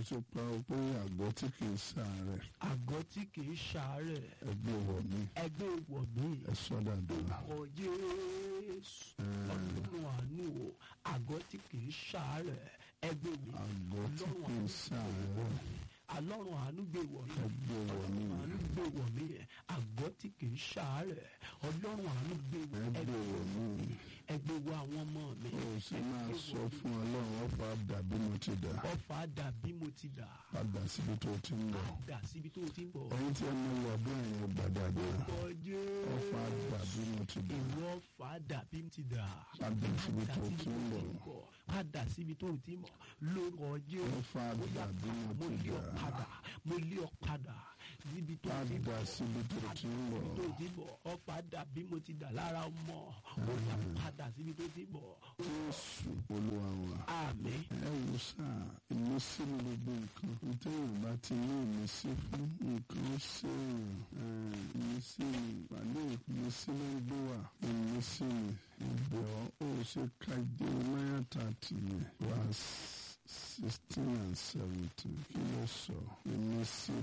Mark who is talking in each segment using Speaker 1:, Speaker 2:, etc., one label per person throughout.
Speaker 1: ti pa ọ pé àgọ́ tí kì í ṣàárẹ̀.
Speaker 2: àgọ́ tí kì í ṣàárẹ̀.
Speaker 1: ẹgbẹ́ wọ̀ mí.
Speaker 2: ẹgbẹ́ wọ̀ mí.
Speaker 1: ẹ sọ dáadáa.
Speaker 2: orúkọ Jésù. ọlọ́run àánú o. àgọ́ tí kì í ṣàárẹ̀. ẹgbẹ́ wọ̀ mí.
Speaker 1: àgọ́ tí kì í ṣàárẹ̀.
Speaker 2: Ọlọ́run àánú gbé wọ̀ mí.
Speaker 1: ẹgbẹ́ wọ̀ mí.
Speaker 2: àánú gbé wọ̀ mí. àgọ́ tí kì í ṣàárẹ̀. Ọlọ́run àánú gbé wọ̀
Speaker 1: ẹgbẹ́ wọ̀ mí.
Speaker 2: ẹgbẹ́ wọ̀ àwọn ọmọ mi.
Speaker 1: o sì máa sọ fún Ọlọ́run ọ̀fà dàbí mo ti dà.
Speaker 2: ọ̀fà dàbí mo ti dà.
Speaker 1: padà síbi tó ti ń bọ̀.
Speaker 2: padà síbi tó ti ń bọ̀.
Speaker 1: ẹ̀yin tí ẹ mọ ọdún ẹ̀yìn gbàdàgbà. ọ̀fà dàbí mo ti dà.
Speaker 2: ìwọ ọ̀fà dàbí mo ti dà.
Speaker 1: padà síbi tó ti ń bọ̀.
Speaker 2: padà síbi tó ti ń bọ̀. lórúkọ Jésù.
Speaker 1: ọ̀fà dàbí mo ti dà.
Speaker 2: mo lé ọ padà síbi tó ti ń bọ̀.
Speaker 1: padà síbi tó ti ń bọ̀.
Speaker 2: ọ̀fà dàbí mo ti dà lára ọmọ. ó yá padà síbi tó ti ń bọ̀.
Speaker 1: Jésù Olúwa wa.
Speaker 2: Àmín.
Speaker 1: ẹ wò sáà ìmísí ní gbogbo nǹkan nítorí bá ti ní ìmísí fún nǹkan ó ṣe ìmísí pàdé ìmísí ló ń gbé wà ìmísí ìbọ̀ ó ṣe ká Jeremiah 30 verse 16 and 17 kí ló sọ ìmísí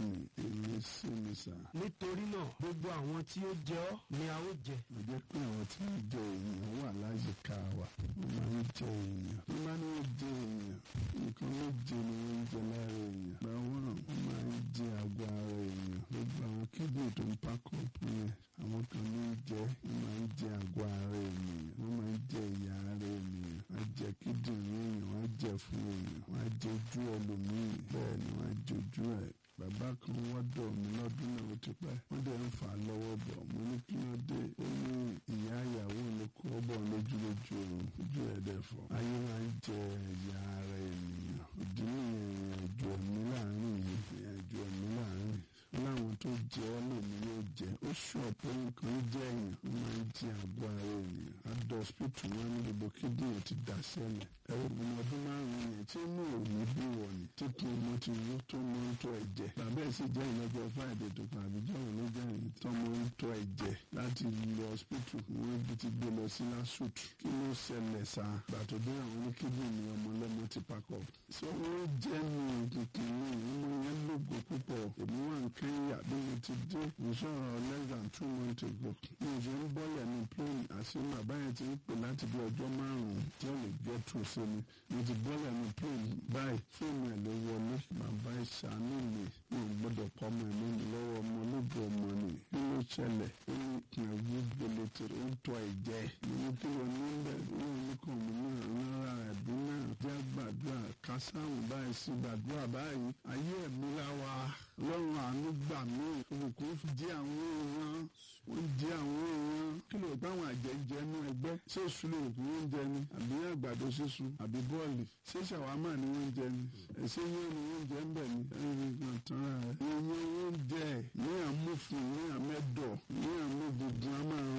Speaker 1: mi sà.
Speaker 2: nítorí náà gbogbo àwọn tí ó jẹ ọ́ ni a ó jẹ.
Speaker 1: ó jẹ́ pé àwọn tí ń jẹ èèyàn wà láyìíká wa wọ́n máa ń jẹ èèyàn wọ́n máa ń jẹ èèyàn nǹkan méje ni wọ́n ń jẹ lára èèyàn báwọn wọ́n máa ń jẹ àgọ́ ara èèyàn gbogbo àwọn kídìnrín tó ń pákọ́ọ̀pù yẹn àwọn kan ní í jẹ wọ́n máa ń jẹ àgọ́ ara èèyàn wọ́n máa ń jẹ ìyá ara èèyàn wọ́n á jẹ kídìnrín èèyàn wọ́n á jẹ fún èèyàn wọ́n á jẹ ojú ẹlòmíì bẹ́ẹ̀ ni wọ́n á jẹ ojú ẹ̀. Bàbá kan wọ́dọ̀ mi lọ́dún náà ó ti pẹ́ wọ́n dẹ̀ ń fà á lọ́wọ́ bọ̀ mo ní kí ló dé ó ní ìyá ìyàwó ló kó bọ̀ lójúlójú òun ojú ẹ̀ dẹ̀ fọ́ ayé máa ń jẹ ẹ̀yà ara ènìyàn ìdí nìyẹn ìrìnàjò ẹ̀mí láàrin yìí ìrìnàjò ẹ̀mí láàrin láwọn tó jẹ ọ́ lèmi yóò jẹ ó ṣọ̀pọ̀ nǹkan jẹ́ èèyàn ó máa ń jẹ àgọ́ ara ènìyàn adọ́sítù wọn ní gbogbo kídìnrín ti dà sẹ́lẹ̀ ẹ̀rọ ọmọ ọdún márùn-ún yẹn tí inú ò ní bí wọ̀ ni tí kò mọ ti wú tó mọ ń tọ́ ẹ̀jẹ̀ bàbá ẹ̀ sì jẹ́ ìlọ́jọ́ Friday tó pa àbíjọ́ òun ló jẹ́ ìyẹn tó mọ ń tọ́ ẹ̀jẹ̀ láti lọ hospital wọ́n bí ti gbé lọ sí LASUT kí ló ṣẹlẹ̀ sá gbàtọ́ dé àwọn oníkídìnrín ọmọ lọ́mọ ti pakọ̀ sọ wọ́n jẹ́ mi kékeré ọmọ yẹn lógo púpọ̀ èmi wà ń Kenya bí mo ti dé mo sọ̀rọ̀ less than 2 months ago mo ṣe ń bọ́lẹ̀ ní plane àṣé bàbá yẹn ti ń pè láti bí ọjọ́ márùn-ún tí ó lè gbé tù sí mi mo ti bọ́lẹ̀ ní plane báyìí fóònù ẹ̀ ló wọlé bàbá ìṣàánú mi ò gbọ́dọ̀ pọ̀ ọmọ ẹ̀mí mi lọ́wọ́ ọmọ olóògbé ọmọ ni kí ló ṣẹlẹ̀ ó ní ìpín gbélé tèrè ó ń tọ́ ẹ̀jẹ̀ mo ní kí ló ní bẹ́ẹ̀ ó ní kàn mí náà lára ẹ̀dùn náà jẹ́ gbàdúrà kásáhùn báyìí sí gbàdúrà báyìí ayé ẹ̀mí láwa lọ́rùn àánú gbà mí òkùnkùn jí àwọn èèyàn wọ́n jí àwọn èèyàn kí ló bá àwọn àjẹjẹ inú ẹgbẹ́ ṣé èṣù lè òkú wọ́n jẹ ni àbí àgbàdo sísun àbí bọ́ọ̀lì ṣé ṣàwámà ni wọ́n jẹ ni ẹ̀ṣẹ́ yẹn ni wọ́n jẹ ń bẹ̀ ni ẹ̀rí kan tán ra ẹ̀ ẹ̀yẹ wọ́n jẹ ní àmúfin ní àmẹ́dọ̀ ní àmúgbùgbùn a máa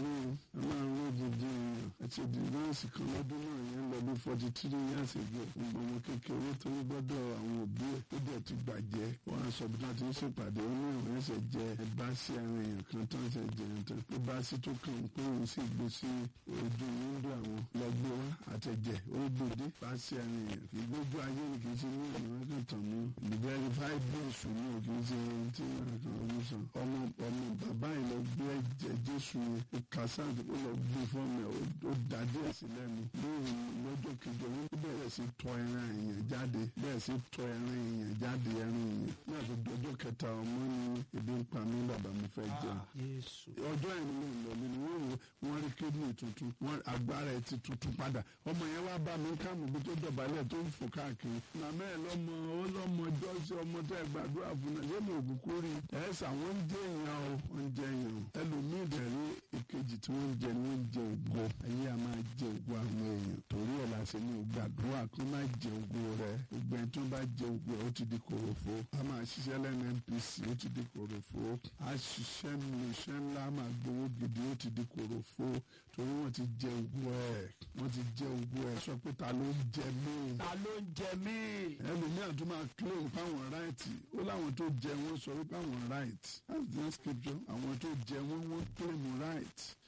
Speaker 1: rún gbùgbùn èèyàn ẹ̀ṣẹ̀ dìgbọ́nsì kan lọ́dún náà yẹn lọ bí 43 years ago ọmọ kékeré tó ń gbọ́dọ̀ àwọn òbí ẹ̀ ó dẹ̀ ti gbàjẹ́ wọ́n á sọ bí wọ́n ti ń ṣèpàdé ó ní àwọn ẹ̀ṣẹ̀ jẹ ẹ̀bá sí àwọn èèyàn kan tó ń ṣe jẹ ẹ̀ńtọ́ pé bá sí tó kàn ń pé òun sì gbé sí ojú wíńdò àwọn lọ́gbé wá àtẹ̀jẹ̀ ó gbòdé bá sí àwọn èèyàn ìgbójú ayé ni kì í ṣe ní ìwọ̀n kan tàn mọ́ verified books ní òkè ṣe tí wọ́n kàn ń sọ ọmọ bàbá yìí lọ gbé ẹ̀jẹ̀ Jésù yẹn kásán ó lọ gbé fọ́ọ̀mù ẹ̀ ó dájú ẹ̀ sí lẹ́nu lórí lọ́jọ́ kejì wọn bẹ̀rẹ̀ sí tọ́ ẹran èèyàn jáde bẹ̀rẹ̀ sí tọ́ ẹran èèyàn jáde ẹran èèyàn náà tó dọjọ́ kẹta ọmọ ní ebi ń pa mí bàbá mi fẹ́ jẹun ọjọ́ ẹ̀ ni mo lọ nínú wọ́n rí kidney tuntun wọ́n agbára ẹ̀ ti tuntun padà ọmọ yẹn wá bá mi káàmù bí tó dọ̀bálẹ̀ tó ń fò káàkiri màmá ẹ̀ lọ́mọ ọlọ́mọ jọ́sí ọmọ tó ẹ̀ gbàdúrà fún náà yẹ́n mi ò kúkú rí ẹ̀ sà wọ́n ń jẹ́ èèyàn o wọ́n ń jẹ́ èèyàn o ẹlòmíì dẹ̀ rí ìkejì tí wọ́n ń jẹ ni wọ́n ń jẹ ògo ẹ̀yìn a máa jẹ ògo àwọn èèyàn torí ẹ̀ la ṣe ní gbàdúrà kó má jẹ ògo rẹ̀ gbogbo ẹni tó bá jẹ ògo rẹ̀ ó ti di kòròfo a máa ṣiṣẹ́ lẹ́nu NPC ó ti di kòròfo a ṣiṣẹ́ iṣẹ́ ńlá a máa gbowó gidi ó ti di kòròfo torí wọ́n ti jẹ ògo ẹ̀ wọ́n ti jẹ ògo ẹ̀ sọ pé ta ló ń jẹ mí.
Speaker 2: ta ló ń jẹ mí.
Speaker 1: ẹlòmíràn tó máa claim fáwọn right ó láwọn tó jẹ wọ́n sọ wípé àwọn right that's the scripture àwọn tó jẹ wọ́n claim right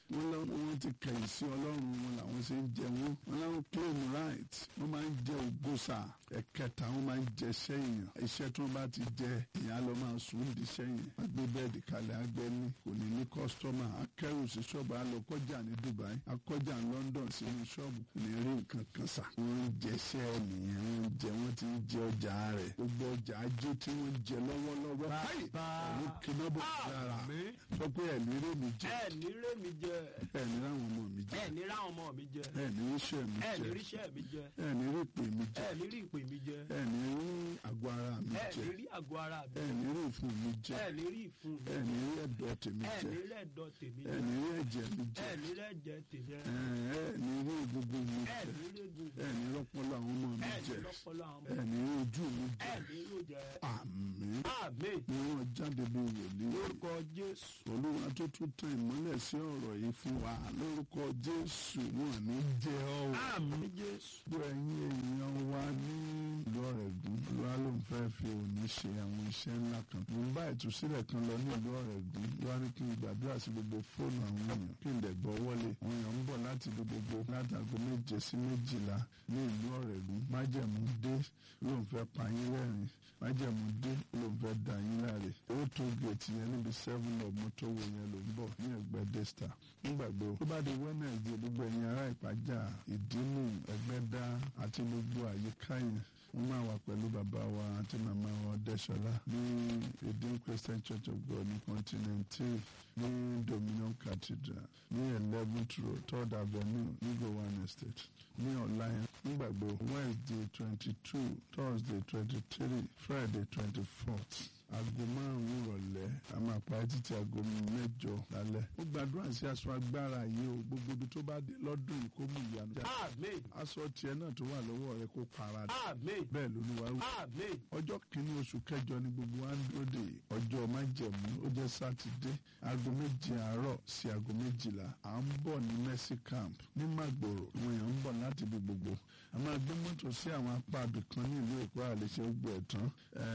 Speaker 1: wọ́n ti kẹ̀yìn sí ọlọ́run wọn làwọn ṣe ń jẹ wọ́n láwọn claim right wọ́n máa ń jẹ ògbósà ẹ̀kẹta wọ́n máa ń jẹ iṣẹ́ èèyàn iṣẹ́ tí wọ́n bá ti jẹ èèyàn lọ máa sùn di iṣẹ́ yẹn wọ́n gbé bẹ́ẹ̀dì kalẹ̀ agbẹ́ni kò ní ní kọ́sítọ́mà akẹ́rù sí ṣọ́ọ̀bù alọ́kọ́jà ní Dubai akọ́jà London sínú ṣọ́ọ̀bù kò ní rí nǹkan kan sà wọ́n ń jẹ iṣẹ́ ènìyàn wọ́n ti ń jẹ ọjà rẹ̀ gbogbo ọjà ajé tí wọ́n jẹ lọ́wọ́lọ́wọ́ àwọn kìnnàbọ̀ lára sọ pé ẹ̀ní rẹ̀ mi jẹ
Speaker 2: ẹ̀ní rẹ̀ mi jẹ
Speaker 1: ẹ̀ní ráwọn ọmọ mi jẹ
Speaker 2: ẹ̀ní ráwọn ọmọ mi jẹ
Speaker 1: ẹ̀ní ríṣẹ́ mi jẹ
Speaker 2: ẹ̀ní ríṣẹ́ mi jẹ
Speaker 1: ẹ̀ní rí ìpè mi jẹ
Speaker 2: ẹ̀ní rí ìpè mi jẹ
Speaker 1: ẹ̀ní rí àgọ́ ara mi jẹ
Speaker 2: ẹ̀ní rí àgọ́ ara mi
Speaker 1: ẹ̀ní rí ìfun mi jẹ
Speaker 2: ẹ̀ní rí ìfun mi
Speaker 1: ẹ̀ní rí ẹ̀dọ̀ tèmi jẹ
Speaker 2: ẹ̀ní rí ẹ̀dọ̀ tèmi jẹ
Speaker 1: ẹ̀ní rí ẹ̀jẹ̀ mi jẹ
Speaker 2: ẹ̀ní rí ẹ̀jẹ̀ tèmi jẹ
Speaker 1: ẹ̀ní rí egungun mi jẹ
Speaker 2: ẹ̀ní rí egungun
Speaker 1: ẹ̀ní rọ́pọ̀lọ́ àwọn ọmọ mi jẹ
Speaker 2: ẹ̀ní rọ́pọ̀lọ́ àwọn ọmọ
Speaker 1: ẹ̀ní rí ojú mi jẹ
Speaker 2: ẹ̀ní rí ojú jẹ
Speaker 1: àmín
Speaker 2: àmín
Speaker 1: ni wọ́n jáde bí wòlíì
Speaker 2: lórúkọ Jésù
Speaker 1: olúwa tó tún tan ìmọ́lẹ̀ sí ọ̀rọ̀ yìí fún wa lórúkọ Jésù wọn ní jẹ́ ọ́
Speaker 2: àmín Jésù
Speaker 1: gbogbo ẹ̀yin èèyàn wa ní ìlú Ọ̀rẹ́gùn olúwa ló ń fẹ́ fi òní ṣe àwọn iṣẹ́ ńlá kan mo ń bá ìtúsílẹ̀ kan lọ ní ìlú Ọ̀rẹ́gùn wá ní kí n gbàdúrà sí gbogbo fóònù àwọn èèyàn kí n dẹ̀ gbọ́ wọlé àwọn èèyàn ń bọ̀ láti ibi gbogbo látago 7 sí 12 ní ìlú Ọ̀rẹ́gùn májẹ̀mú dé ló ń fẹ́ pa yín lẹ́rìn májẹ̀mú dé ló ń fẹ́ dà yín láre ó tó gèètì yẹn níbi 7 of mọ́tòwò yẹn ló ń bọ̀ ní ẹgbẹ́ desta nígbàgbọ́ tó bá di Wednesday gbogbo ẹ̀yin ará Ìpàjà Ìdímù Ẹgbẹ́dá àti gbogbo àyíká yẹn wọ́n máa wà pẹ̀lú bàbá wa àti màmá wa Ọ̀dẹ́ṣọlá ní Redeemed Christian Church of God ní Continental ní Dominion Cathedral ní 11th Road 3rd Avenue ní Gowan Estate ní ọ̀la yẹn nígbàgbọ́ Wednesday 22 Thursday 23 Friday 24th aago 5 ìrọ̀lẹ́ a máa parí títí aago 8 lálẹ́. ó gbàdúrà sí aṣọ agbára yìí o gbogbo ibi tó bá dé lọ́dún yìí kó mú ìyanu jáde.
Speaker 2: àmín
Speaker 1: aṣọ tiẹ̀ náà tó wà lọ́wọ́ rẹ kó para dé.
Speaker 2: àmín
Speaker 1: bẹ́ẹ̀ lÓlúwa wí.
Speaker 2: àmín
Speaker 1: ọjọ́ kìíní oṣù kẹjọ ni gbogbo wa ń dúró dè ọjọ́ májẹ̀mú ó jẹ́ sátidé aago 7 àárọ̀ sí aago 12 à ń bọ̀ ní Mercy Camp ní Magboro àwọn èèyàn ń bọ̀ láti ibi gbogbo a máa gbé mọ́tò sí àwọn apá abìkan ní ìlú Èkó àlèṣe gbogbo ẹ̀tàn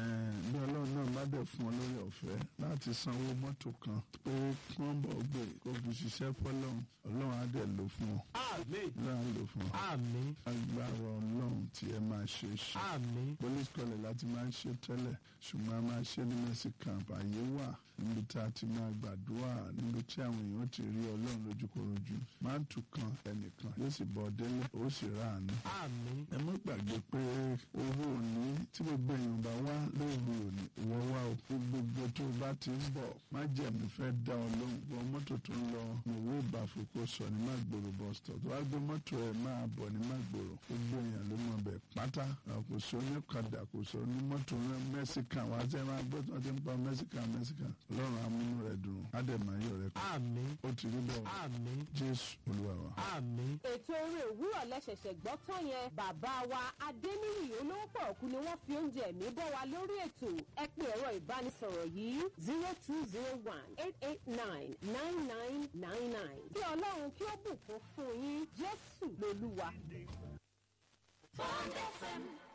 Speaker 1: bí Ọlọ́run náà má dẹ̀ fún ọ lórí ọ̀fẹ́ láti sanwó mọ́tò kan pé kí wọ́n bọ̀ gbé kó fi ṣiṣẹ́ fọ́lọ́run Ọlọ́run á dẹ̀ lò fún ọ.
Speaker 2: àmín
Speaker 1: Ọlọ́run á lò fún ọ.
Speaker 2: àmín
Speaker 1: agbára Ọlọ́run tí ẹ máa ṣe ṣe.
Speaker 2: àmín
Speaker 1: Police college láti máa ń ṣe tẹ́lẹ̀ ṣùgbọ́n a máa ṣe ní Mercy Camp àyè wà níbi tí a ti máa gbàdúrà níbi tí àwọn èèyàn ti rí Ọlọ́run lójúkorojú máa ń tún kan ẹnìkan yóò sì bọ́ délé ó sì rà àánú.
Speaker 2: àmín
Speaker 1: ẹ má gbàgbé pé owó òní tí gbogbo èèyàn bá wá lóru òní ìwọ wá o gbogbo tó bá ti ń bọ̀ má jẹ̀mí fẹ́ dá ọ lóhùn wọ mọ́tò tó ń lọ mọ̀wé ìbàfò kó sọ ní Magboro bus stop tó wá gbé mọ́tò ẹ̀ máa bọ̀ ní Magboro gbogbo èèyàn ló mọ̀ bẹ̀ pátá kò sọ ní ọ̀kadà kò sọ ní mọ́tò Mercy Camp wá sẹ́ máa gbọ́ tí wọ́n ti ń pa Mercy Camp Ọlọ́run amúnú rẹ̀ dùn ádẹ́máyọ̀ rẹ̀ kọ́
Speaker 2: àmín
Speaker 1: ó ti rí bẹ́ẹ̀
Speaker 2: àmín
Speaker 1: Jésù Olúwa wa.
Speaker 2: àmín.
Speaker 3: ètò eré òwúrọ̀ lẹ́sẹ̀sẹ̀ gbọ́ tán yẹn bàbá wa Adéníyì olówó pọ̀ọ̀kú ni wọ́n fi oúnjẹ ẹ̀mí bọ́ wa lórí ètò ẹ pè ẹ̀rọ ìbánisọ̀rọ̀ yìí 0201-889-9999 kí Ọlọ́run kí ó bùkún fún yín Jésù lolúwa.
Speaker 4: Bond FM